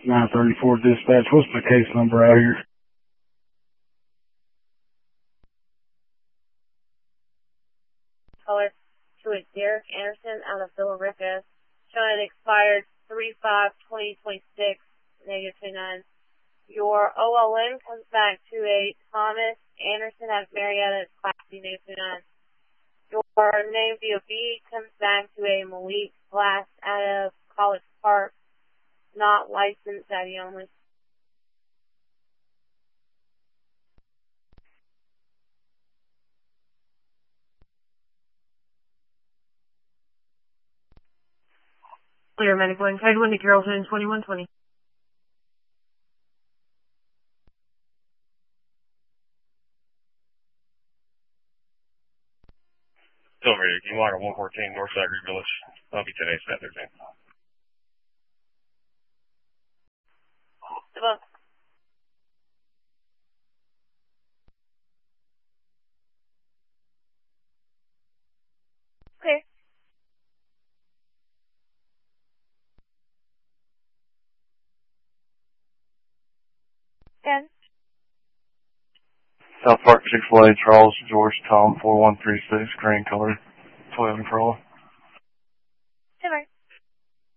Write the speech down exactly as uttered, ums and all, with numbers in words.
nine thirty-four dispatch. What's the case number out here? Caller to a Derek Anderson out of Villa Rica, showing it expired three five twenty twenty-six, negative twenty-nine. Your O L N comes back to a Thomas Anderson out of Marietta, Class C, negative twenty-nine. Your name V O B comes back to a Malik Glass out of College Park, not licensed, Daddy only. Clear medical entitlement to Carrollton twenty-one twenty. Over here, you want one fourteen North Zachary Village. That'll be today's Saturday. Hello. Okay. ten. South Park, Chick-fil-A, Charles, George, Tom, four one three six, green color, Toyota Corolla.